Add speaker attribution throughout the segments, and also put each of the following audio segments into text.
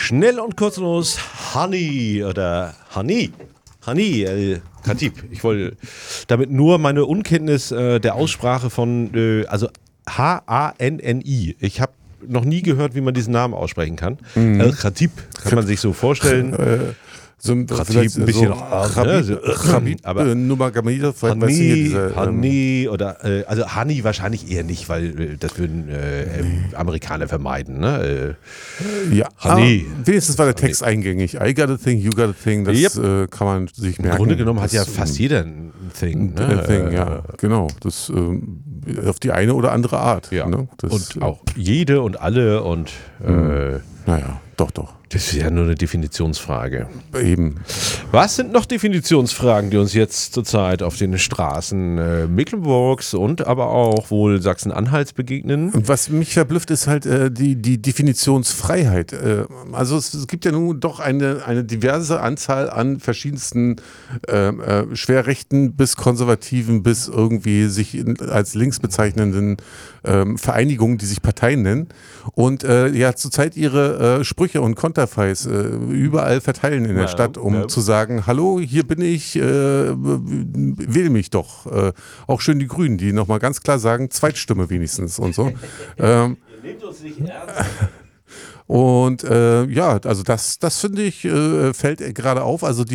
Speaker 1: Schnell und kurzlos Hani oder Hani Khatib. Ich wollte damit nur meine Unkenntnis der Aussprache von, also Hanni. Ich habe noch nie gehört, wie man diesen Namen aussprechen kann. Khatib kann man sich so vorstellen.
Speaker 2: So ein
Speaker 1: bisschen
Speaker 2: Nurmagomedov,
Speaker 1: Hani oder also Hani wahrscheinlich eher nicht, weil das würden Amerikaner vermeiden. Ne?
Speaker 2: Ja,
Speaker 1: Hani.
Speaker 2: Wenigstens war der Text eingängig. I got a thing, you got a thing, das kann man sich merken.
Speaker 1: Im Grunde genommen hat ja fast jeder ein Thing. Ne?
Speaker 2: Ein Thing, ja, genau. Das auf die eine oder andere Art.
Speaker 1: Ja.
Speaker 2: Ne? Das,
Speaker 1: und auch jede und alle und
Speaker 2: naja, doch.
Speaker 1: Das ist ja nur eine Definitionsfrage.
Speaker 2: Eben.
Speaker 1: Was sind noch Definitionsfragen, die uns jetzt zurzeit auf den Straßen Mecklenburgs und aber auch wohl Sachsen-Anhalts begegnen?
Speaker 2: Und was mich verblüfft, ist halt die Definitionsfreiheit. Also es gibt ja nun doch eine diverse Anzahl an verschiedensten schwerrechten bis konservativen bis irgendwie sich als links bezeichnenden Vereinigungen, die sich Parteien nennen und ja zurzeit ihre Sprüche und Konterfeis überall verteilen in der Stadt, um zu sagen, hallo, hier bin ich, wähl mich doch. Auch schön die Grünen, die nochmal ganz klar sagen, Zweitstimme wenigstens und so.
Speaker 1: Ihr nehmt uns nicht ernst.
Speaker 2: Und ja, also das finde ich, fällt gerade auf. Also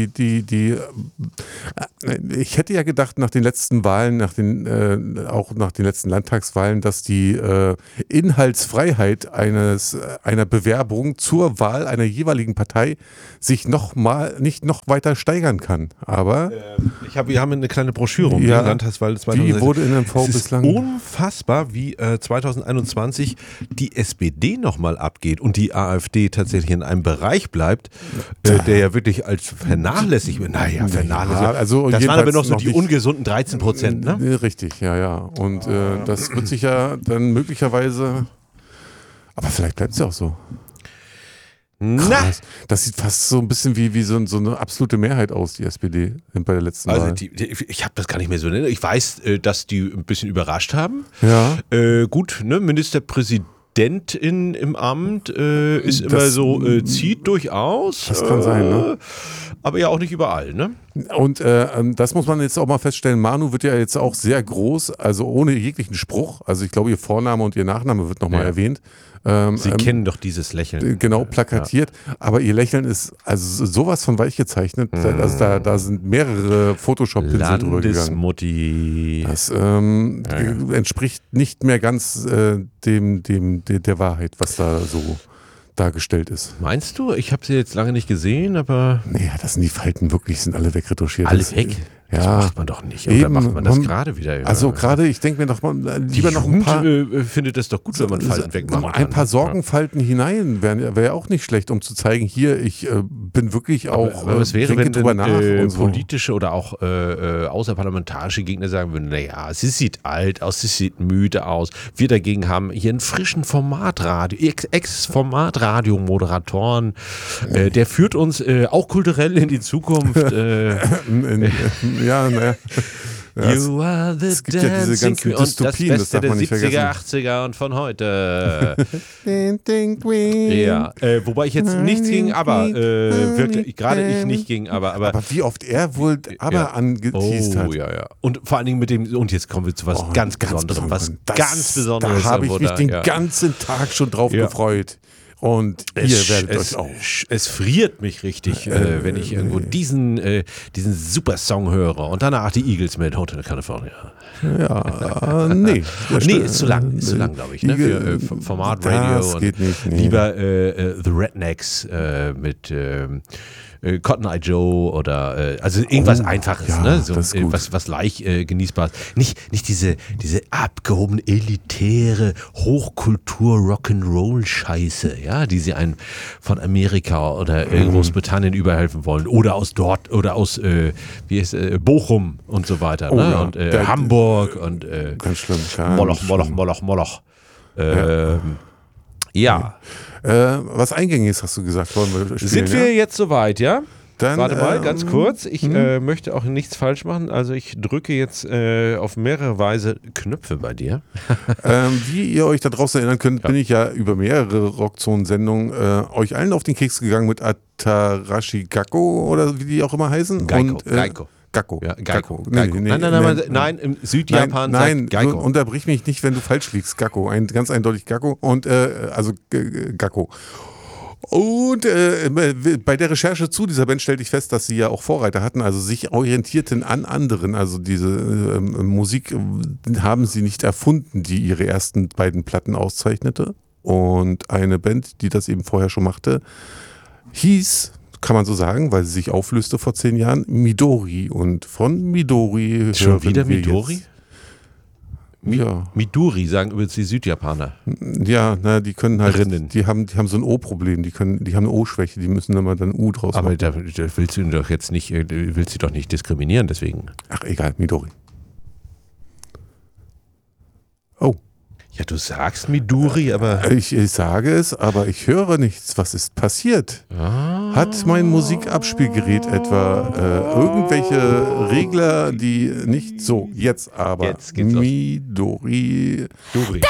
Speaker 2: ich hätte ja gedacht, nach den letzten Wahlen, auch nach den letzten Landtagswahlen, dass die Inhaltsfreiheit einer Bewerbung zur Wahl einer jeweiligen Partei sich nicht noch weiter steigern kann. Aber
Speaker 1: wir haben eine kleine Broschüre um die Landtagswahl 2016.
Speaker 2: Die wurde in MV bislang.
Speaker 1: Es ist unfassbar, wie 2021 die SPD nochmal abgeht und die AfD tatsächlich in einem Bereich bleibt, der ja wirklich als vernachlässigt wird. Naja, vernachlässigt.
Speaker 2: Ja, also
Speaker 1: das waren aber noch so die ungesunden 13%, ne?
Speaker 2: Richtig, ja. Und das wird sich ja dann möglicherweise, aber vielleicht bleibt es ja auch so. Krass. Das sieht fast so ein bisschen wie so eine absolute Mehrheit aus, die SPD bei der letzten Wahl.
Speaker 1: Ich habe das gar nicht mehr so nennen. Ich weiß, dass die ein bisschen überrascht haben.
Speaker 2: Ja.
Speaker 1: Gut, ne, Ministerpräsidentin im Amt ist immer so, zieht durchaus.
Speaker 2: Das kann sein, ne?
Speaker 1: Aber ja auch nicht überall, ne?
Speaker 2: Und das muss man jetzt auch mal feststellen, Manu wird ja jetzt auch sehr groß, also ohne jeglichen Spruch. Also ich glaube, ihr Vorname und ihr Nachname wird nochmal erwähnt.
Speaker 1: Sie kennen doch dieses Lächeln.
Speaker 2: Genau, plakatiert. Ja. Aber ihr Lächeln ist also sowas von weich gezeichnet. Also da sind mehrere Photoshop-Pinsel drüber gegangen.
Speaker 1: Landesmutti.
Speaker 2: Das entspricht nicht mehr ganz der Wahrheit, was da so dargestellt ist.
Speaker 1: Meinst du? Ich habe sie jetzt lange nicht gesehen, aber...
Speaker 2: Naja, das sind die Falten wirklich, sind alle wegretuschiert.
Speaker 1: Alle weg?
Speaker 2: Ja.
Speaker 1: Das macht man doch nicht. Oder macht man das gerade wieder?
Speaker 2: Also gerade, ich denke mir doch mal, lieber noch ein paar...
Speaker 1: findet es doch gut, wenn man Falten wegmachen kann.
Speaker 2: Ein paar Sorgenfalten hinein wäre ja auch nicht schlecht, um zu zeigen, hier, ich bin wirklich auch...
Speaker 1: Aber was wäre, wenn
Speaker 2: drüber nach und so.
Speaker 1: Politische oder auch außerparlamentarische Gegner sagen würden, naja, sie sieht alt aus, sie sieht müde aus. Wir dagegen haben hier einen frischen Ex-Formatradio-Moderatoren. Der führt uns auch kulturell in die Zukunft.
Speaker 2: Ja, naja.
Speaker 1: You are the
Speaker 2: es gibt ja diese ganzen Dystopien,
Speaker 1: das Beste der 70er, 80er und von heute. Ja, wobei ich jetzt nichts gegen aber, wirklich, gerade ich nicht gegen aber
Speaker 2: wie oft er wohl aber angeteased hat.
Speaker 1: Ja. Und vor allen Dingen mit dem, und jetzt kommen wir zu was ganz Besonderem. Ganz Besonderes.
Speaker 2: Da habe ich mich den ganzen Tag schon drauf gefreut. Und ihr werdet euch auch.
Speaker 1: Es friert mich richtig, wenn ich irgendwo diesen super Song höre und danach die Eagles mit Hotel California.
Speaker 2: Ja, nee.
Speaker 1: Ist zu lang, glaube ich, ne? Für Formatradio.
Speaker 2: Das geht nicht. Nee.
Speaker 1: Lieber The Rednecks mit Cotton Eye Joe oder also irgendwas Einfaches, ne? So, was leicht genießbar ist. Nicht diese abgehobene, elitäre Hochkultur-Rock'n'Roll-Scheiße, ja, die sie einen von Amerika oder Großbritannien überhelfen wollen. Oder aus Bochum und so weiter. Ne?
Speaker 2: Ja.
Speaker 1: Und Hamburg und
Speaker 2: ganz schlimm.
Speaker 1: Moloch. Ja.
Speaker 2: Was Eingängiges hast du gesagt, wollen wir spielen?
Speaker 1: Sind wir jetzt soweit, ja?
Speaker 2: Dann,
Speaker 1: Warte mal, ganz kurz. Ich möchte auch nichts falsch machen. Also ich drücke jetzt auf mehrere Weise Knöpfe bei dir.
Speaker 2: Wie ihr euch da draußen erinnern könnt, bin ich ja über mehrere Rockzone-Sendungen euch allen auf den Keks gegangen mit Atarashi Gakko oder wie die auch immer heißen.
Speaker 1: Gakko.
Speaker 2: Gakko.
Speaker 1: Ja, Gakko.
Speaker 2: Nein,
Speaker 1: im Südjapan
Speaker 2: nein,
Speaker 1: Gakko.
Speaker 2: unterbrich mich nicht, wenn du falsch liegst. Gakko, ganz eindeutig Gakko und also Gakko. Und bei der Recherche zu dieser Band stellte ich fest, dass sie ja auch Vorreiter hatten, also sich orientierten an anderen. Also diese Musik haben sie nicht erfunden, die ihre ersten beiden Platten auszeichnete. Und eine Band, die das eben vorher schon machte, hieß, kann man so sagen, weil sie sich auflöste vor 10 Jahren, Midori. Und von Midori
Speaker 1: Schon wieder Midori?
Speaker 2: Jetzt. Ja.
Speaker 1: Midori sagen übrigens die Südjapaner.
Speaker 2: Ja, na, die können halt,
Speaker 1: Rinnen.
Speaker 2: die haben so ein O-Problem, die haben eine O-Schwäche, die müssen immer dann U draus
Speaker 1: Aber
Speaker 2: machen.
Speaker 1: da willst du doch jetzt nicht, willst du doch nicht diskriminieren, deswegen.
Speaker 2: Ach, egal, Midori. Oh.
Speaker 1: Ja, du sagst Midori, aber.
Speaker 2: Ich sage es, aber ich höre nichts. Was ist passiert? Hat mein Musikabspielgerät etwa irgendwelche Regler, die nicht so, jetzt aber
Speaker 1: Jetzt geht's los.
Speaker 2: Midori.
Speaker 1: Dori.